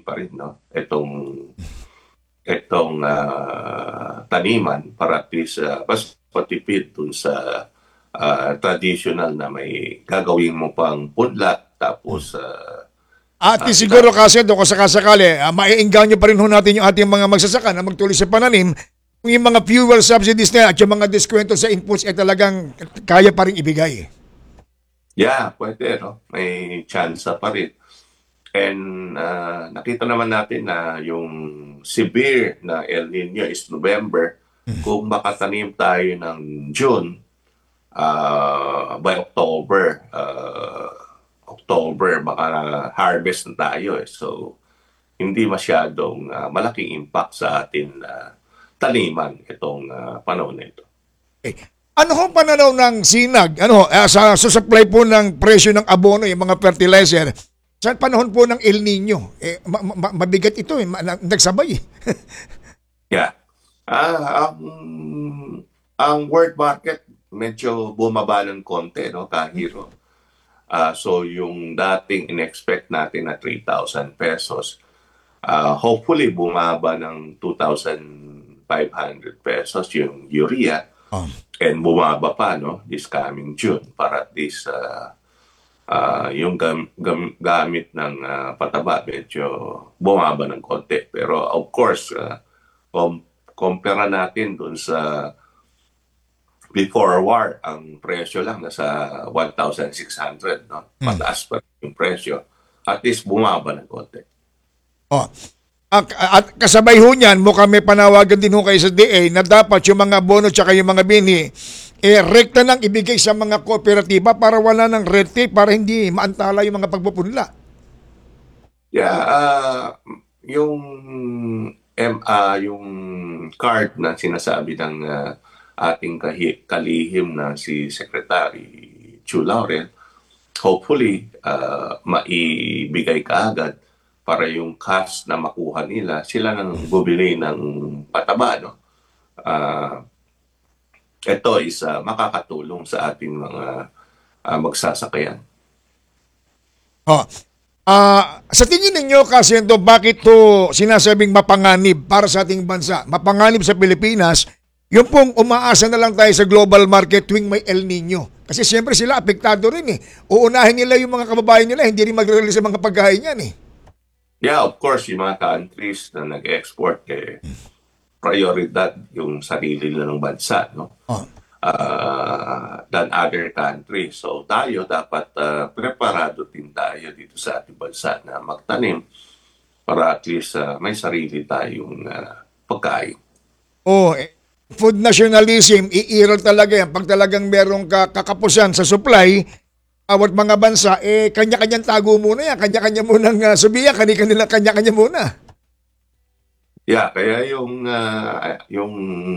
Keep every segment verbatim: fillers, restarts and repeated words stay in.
pa rin, no? Itong itong ah, taniman para at least uh, mas patipid dun sa ah, traditional na may gagawin mo pang pudlat tapos uh, At uh, siguro kasi doon kung sakasakali, uh, maiengganyo pa rin ho natin yung ating mga magsasaka na magtuloy sa pananim. Kung yung mga fuel subsidies na at yung mga diskwento sa inputs ay talagang kaya pa rin ibigay. yeah, pwede, no? May chance pa rin. And uh, nakita naman natin na yung severe na El Nino is November. Kung makatanim tayo ng June, uh, by October, uh, October, baka harvest na tayo. Eh. So, hindi masyadong uh, malaking impact sa atin na uh, taniman itong uh, panahon na ito. Okay. Ano ho pananaw ng sinag? Ano uh, sa, sa supply po ng presyo ng abono, yung mga fertilizer, sa panahon po ng El Nino, eh, ma- ma- mabigat ito, eh, ma- nagsabay. Eh. Yeah. Ah, ang, ang world market medyo bumaba ng konti, no, kahiro. Uh, so yung dating in-expect natin na three thousand pesos, uh, hopefully bumaba ng two thousand five hundred pesos yung urea. Oh. And bumaba pa, no, this coming June para at least uh, uh, yung gam, gam, gamit ng uh, pataba medyo bumaba ng konti. Pero of course, uh, com- compare natin dun sa before war, ang presyo lang nasa one thousand six hundred, no? Mataas pa yung presyo. At least bumaba ng konti. Oh. At kasabay ho niyan, mukhang may panawagan din ho kayo sa D A na dapat yung mga bono tsaka yung mga bini, eh, rekta nang ibigay sa mga kooperatiba para wala ng red tape, para hindi maantala yung mga pagpupunla. Yeah, uh, yung M uh, yung card na sinasabi ng uh, ating kahi- kalihim na si Secretary Chu Laurel, hopefully uh, maibigay kaagad para yung cash na makuha nila, sila nang bumili ng pataba, no? Uh, ito is uh, makakatulong sa ating mga uh, magsasakayan. Oh. Uh, sa tingin ninyo kasi ito, bakit to sinasabing mapanganib para sa ating bansa? Mapanganib sa Pilipinas, yung pong umaasa na lang tayo sa global market tuwing may El Nino. Kasi siyempre sila apektado rin eh. Uunahin nila yung mga kababayan nila, hindi rin mag-release sa mga pagkain yan eh. Yeah, of course, yung mga countries na nag-export, eh, prioridad yung sarili nila ng bansa, no? Oh. Uh, than other countries. So tayo dapat uh, preparado din tayo dito sa ating bansa na magtanim para at least uh, may sarili tayong uh, pagkain. Oh, eh, food nationalism, iiral talaga yan. Pag talagang merong kakapusan sa supply, awat mga bansa, eh, kanya-kanyang tago muna yan. Kanya-kanya munang uh, subiya, kanya-kanya kanya-kanya muna. Yeah, kaya yung, uh, yung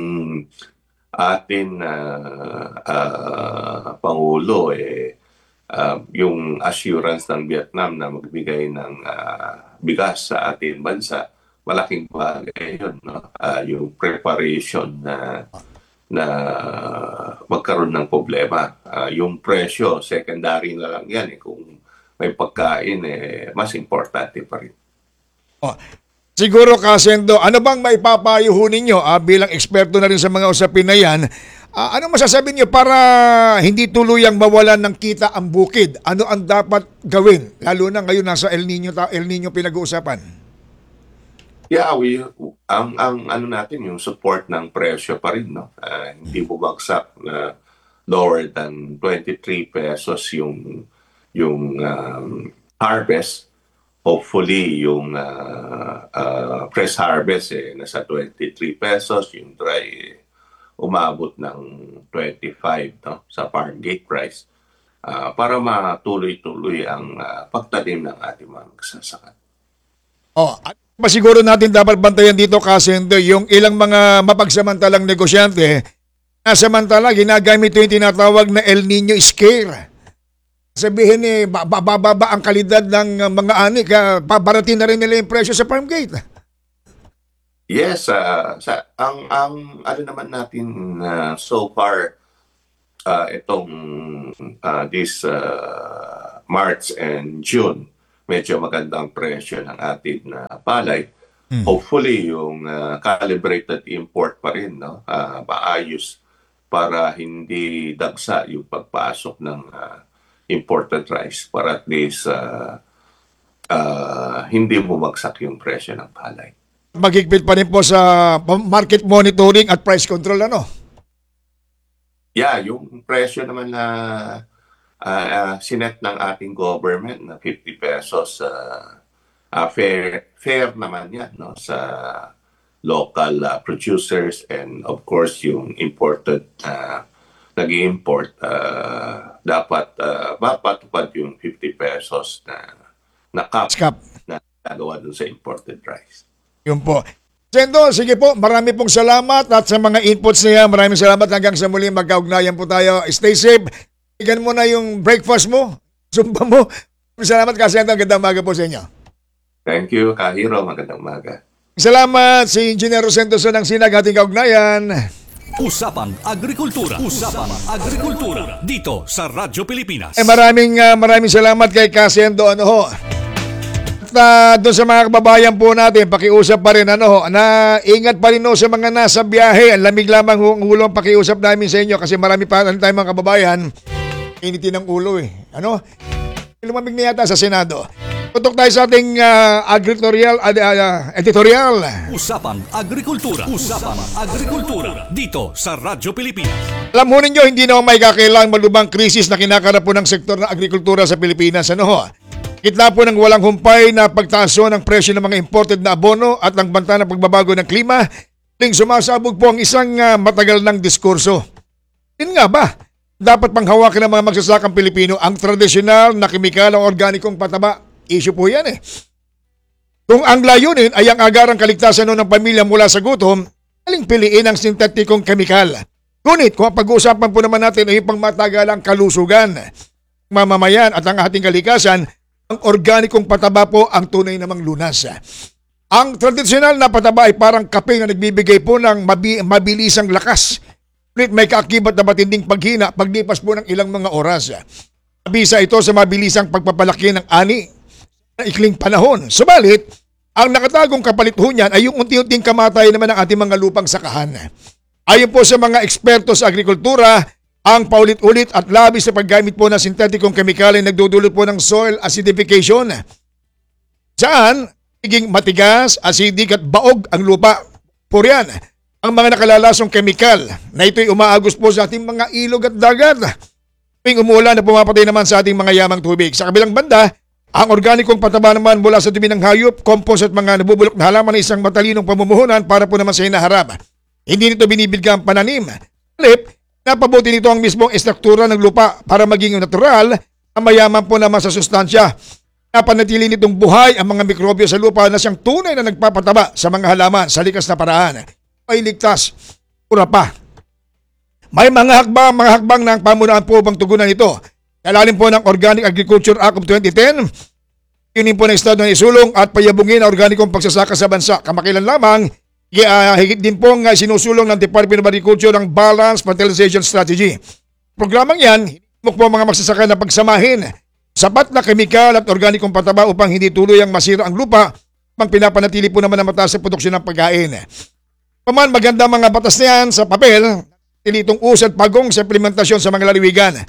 atin uh, uh, Pangulo, eh, uh, yung assurance ng Vietnam na magbigay ng uh, bigas sa ating bansa, malaking bagay yun, no? Uh, yung preparation na na magkaroon ng problema. Uh, yung presyo, secondary na lang yan. Eh. Kung may pagkain, eh, mas importante pa rin. Oh. Siguro, Kasendo, ano bang maipapayo ho ninyo ah, bilang eksperto na rin sa mga usapin na yan? Ah, ano masasabi niyo para hindi tuluyang mawalan ng kita ang bukid? Ano ang dapat gawin? Lalo na ngayon nasa El Nino, El Nino pinag-uusapan. Yeah, we, ang, ang ano natin, yung support ng presyo pa rin. No? Uh, hindi bumagsak na lower than twenty-three pesos yung, yung um, harvest. Hopefully, yung uh, uh, fresh harvest eh, nasa twenty-three pesos, yung dry eh, umabot ng twenty-five, no, sa farm gate price uh, para matuloy-tuloy ang uh, pagtanim ng ating mga magsasaka. Oh, at masiguro natin dapat bantayan dito, Kasendo, yung ilang mga mapagsamantalang negosyante na samantala ginagamit yung tinatawag na El Nino scare. Sabihin eh, bababa ang kalidad ng mga ani, kaya babaratin na rin nila yung presyo sa farm gate. Yes, uh, sa, ang, ang ano naman natin uh, so far, uh, itong uh, this uh, March and June, medyo magandang presyo ng ating na palay. Hopefully, yung uh, calibrated import pa rin, no? Uh, maayos para hindi dagsa yung pagpasok ng uh, imported rice para at least uh, uh, hindi bumagsak yung presyo ng palay. Magigpit pa rin po sa market monitoring at price control, ano? Yeah, yung presyo naman na uh, uh, sinet ng ating government na fifty pesos, uh, uh, fair, fair naman yan, no? Sa local uh, producers and of course yung imported uh, nag-import uh, dapat uh, mapatupad yung fifty pesos na na cap, Cap. na nagawa dun sa imported rice. Yun po. Sendo, sige po, marami pong salamat at sa mga inputs niya, maraming salamat hanggang sa muli magkaugnayan po tayo. Stay safe. Igan mo na yung breakfast mo, zumba mo. Salamat kasi ang gandang umaga po sa inyo. Thank you, Kahiro. Magandang umaga. Salamat si Engineer Rosendo ng Sinag, ating kaugnayan. Usapang Agrikultura. Usapang Agrikultura. Dito sa Radyo Pilipinas. Eh maraming uh, maraming salamat kay Kasendo, ano ho. At uh, doon sa mga kababayan po natin, pakiusap pa rin, ano ho, na ingat pa rin ho sa mga nasa biyahe. Ang lamig lamang ho ang ulo ang pakiusap namin sa inyo kasi marami pa rin tayong mga kababayan. Initin ang ulo eh. Ano? Lumamig na yata sa Senado. Tutok tayo sa ating uh, agritorial, uh, uh, editorial. Usapang Agrikultura. Usapang Agrikultura. Dito sa Radyo Pilipinas. Alam mo ninyo, hindi na may kakailang malubang krisis na kinakarap po ng sektor ng agrikultura sa Pilipinas. Ano ho? Kitla po ng walang humpay na pagtaso ng presyo ng mga imported na abono at ng banta ng pagbabago ng klima, ling sumasabog po ang isang uh, matagal ng diskurso. Yun nga ba? Dapat panghawakan ng mga magsasakang Pilipino ang tradisyonal na kemikal o organikong pataba. Issue po yan eh. Kung ang layunin ay ang agarang kaligtasan ng pamilya mula sa gutom, aling piliin ang sintetikong kemikal. Ngunit kung ang pag-uusapan po naman natin ay pang matagalang kalusugan, mamamayan at ang ating kalikasan, ang organikong pataba po ang tunay namang lunas. Ang tradisyonal na pataba ay parang kape na nagbibigay po ng mabi- mabilisang lakas. Ngunit may kaakibat na matinding paghina paglipas po ng ilang mga oras. Bisa ito sa mabilisang pagpapalaki ng ani na ikling panahon. Subalit, ang nakatagong kapalit ho niyan ay yung unti-unting kamatayan naman ng ating mga lupang sakahan. Ayon po sa mga eksperto sa agrikultura, ang paulit-ulit at labis na paggamit po ng sintetikong kemikal ay nagdudulot po ng soil acidification. Saan, naging matigas, acidic at baog ang lupa. Por yan, ang mga nakalalasong kemikal na ito'y umaagos po sa ating mga ilog at dagat. Tuwing umulan na pumapatay naman sa ating mga yamang tubig. Sa kabilang banda, ang organikong pataba naman mula sa dumi ng hayop, compost at mga nabubulok na halaman ng isang matalinong pamumuhunan para po naman sa hinaharap. Hindi nito binibigyan pananim. Halip, napabuti nito ang mismong estruktura ng lupa para maging natural ang mayaman po naman sa sustansya. Napanatili nitong buhay ang mga mikrobyo sa lupa na siyang tunay na nagpapataba sa mga halaman sa likas na paraan. May ligtas, pura pa. May mga hakbang, mga hakbang ng pamunuan po bang tugunan ito. Kalalim po ng Organic Agriculture Act of twenty ten. Yun po ng Estado na isulong at payabungin ang organikong pagsasaka sa bansa. Kamakilan lamang, Uh, higit din pong uh, sinusulong ng Department of Agriculture ang Balanced Fertilization Strategy. Programang yan, hinimok po mga magsasaka na pagsamahin sapat na kemikal at organikong pataba upang hindi tuluyang masira ang lupa pang pinapanatili po naman ang mataas sa produksyon ng pagkain. Paman maganda mga batas na yan sa papel, tilitong usad pagong sa implementasyon sa mga laliwigan.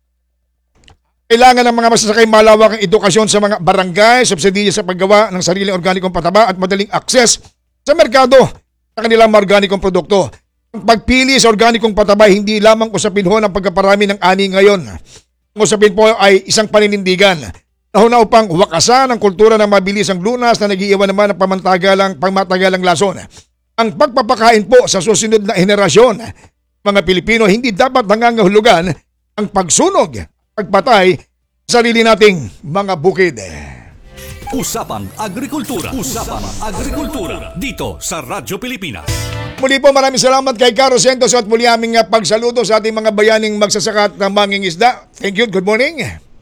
Kailangan ng mga magsasakay malawak ang edukasyon sa mga barangay, subsidiya sa paggawa ng sariling organikong pataba at madaling access sa merkado sa kanilang organikong produkto. Ang pagpili sa organikong pataba hindi lamang usapin ho ng pagkaparami ng ani ngayon. Ang usapin po ay isang paninindigan. Nahuna upang wakasan ang kultura ng mabilisang lunas na nag-iiwan naman ng pamantagalang, pangmatagalang lason. Ang pagpapakain po sa susunod na henerasyon, mga Pilipino, hindi dapat nangangahulugan ang pagsunog, pagpatay sa sarili nating mga bukid. Usapang Agrikultura. Usapang Agrikultura. Dito sa Radyo Pilipinas. Muli po maraming salamat kay Caro Sentos at muli aming pagsaludo sa ating mga bayaning magsasakat ng manging isda. Thank you. Good morning.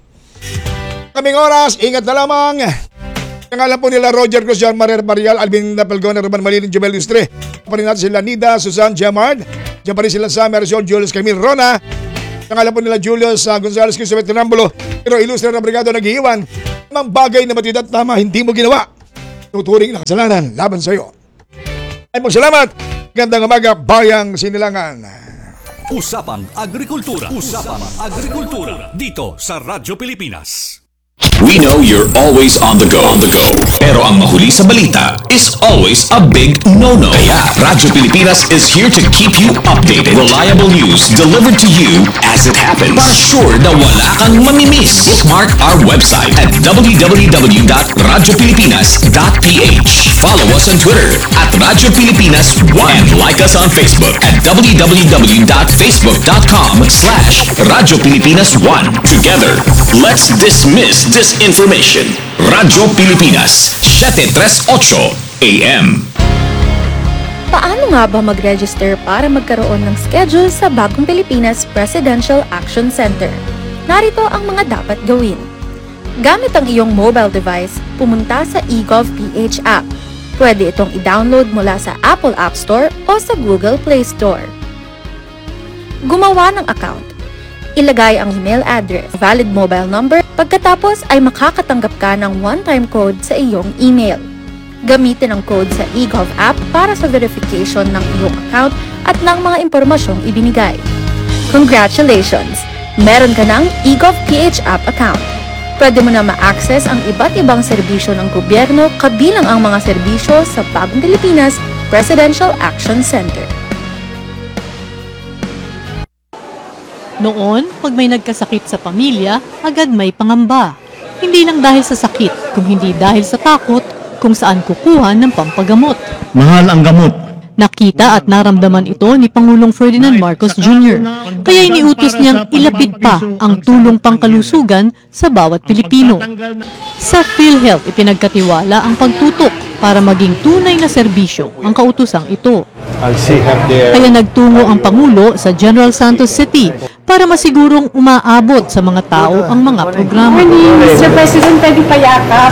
Kaming oras, ingat na lamang. Nangalan po nila Roger Cruz, John Maria Marial, Alvin Napelgona, Roman Malin, Jumel Lustre. Pa rin natin sila Nida, Susan Jamard. Diyan pa rin sila Sam, Marisol, Julius Camille Rona. Nangalan po nila Julius uh, Gonzales, Christopher Tinambulo. Pero ilustre na brigado nag-iiwan. mang bagay na matid at tama hindi mo ginawa, tuturing na kasalanan laban sa iyo. Ay mong salamat. Gandang umaga, Bayang Sinilangan. Usapang Agrikultura. Usapang Agrikultura. Dito sa Radyo Pilipinas. We know you're always on the go. On the go. Pero ang mahuli sa balita is always a big no-no. Kaya Radyo Pilipinas is here to keep you updated. Reliable news delivered to you as it happens. Para sure na wala kang mamimiss. Bookmark our website at w w w dot radyo pilipinas dot p h. Follow us on Twitter at Radyo Pilipinas one and like us on Facebook at w w w dot facebook dot com slash Radyo Pilipinas one. Together, let's dismiss disinformation. Radyo Pilipinas, seven thirty-eight A M. Paano nga ba mag-register para magkaroon ng schedule sa Bagong Pilipinas Presidential Action Center? Narito ang mga dapat gawin. Gamit ang iyong mobile device, pumunta sa eGovPH app. Pwede itong i-download mula sa Apple App Store o sa Google Play Store. Gumawa ng account. Ilagay ang email address, valid mobile number, pagkatapos ay makakatanggap ka ng one-time code sa iyong email. Gamitin ang code sa eGov app para sa verification ng iyong account at ng mga impormasyong ibinigay. Congratulations! Meron ka ng eGovPH app account. Pwede mo na ma-access ang iba't ibang serbisyo ng gobyerno kabilang ang mga serbisyo sa Bagong Pilipinas Presidential Action Center. Noon, pag may nagkasakit sa pamilya, agad may pangamba. Hindi lang dahil sa sakit, kung hindi dahil sa takot kung saan kukuha ng pampagamot. Mahal ang gamot. Nakita at naramdaman ito ni Pangulong Ferdinand Marcos Junior Kaya iniutos niyang ilapit pa ang tulong pangkalusugan sa bawat Pilipino. Sa PhilHealth, ipinagkatiwala ang pagtutok para maging tunay na serbisyo ang kautusang ito. Kaya nagtungo ang Pangulo sa General Santos City para masigurong umaabot sa mga tao ang mga programa. mister President, pwede pa yakap.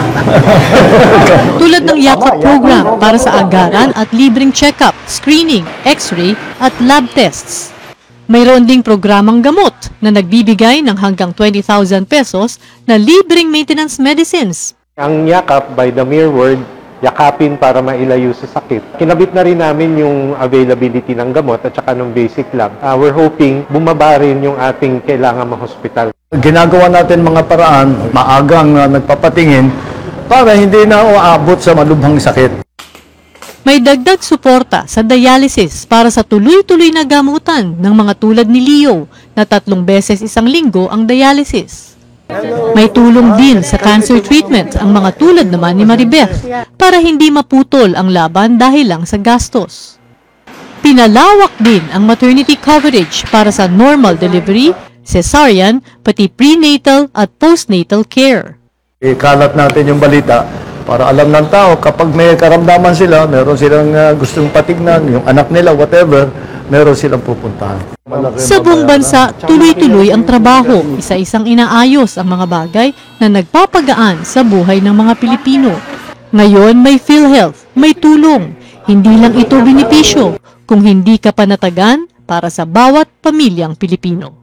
Tulad ng Yakap program para sa agaran at libreng check-up, screening, x-ray at lab tests. Mayroon ding programang gamot na nagbibigay ng hanggang twenty thousand pesos na libreng maintenance medicines. Ang yakap, by the mere word, yakapin para mailayo sa sakit. Kinabit na rin namin yung availability ng gamot at saka ng basic lang. Uh, we're hoping bumaba rin yung ating kailangan ma-hospital. Ginagawa natin mga paraan, maagang uh, nagpapatingin para hindi na uabot sa malubhang sakit. May dagdag suporta sa dialysis para sa tuloy-tuloy na gamutan ng mga tulad ni Leo na tatlong beses isang linggo ang dialysis. May tulong din sa cancer treatment ang mga tulad naman ni Maribeth para hindi maputol ang laban dahil lang sa gastos. Pinalawak din ang maternity coverage para sa normal delivery, cesarean, pati prenatal at postnatal care. Ikalat natin yung balita para alam ng tao kapag may karamdaman sila, meron silang uh, gustong patignan, yung anak nila, whatever, meron silang pupuntahan. Sa buong bansa, tuloy-tuloy ang trabaho, isa-isang inaayos ang mga bagay na nagpapagaan sa buhay ng mga Pilipino. Ngayon may PhilHealth, may tulong. Hindi lang ito benepisyo, kung hindi ka panatagan para sa bawat pamilyang Pilipino.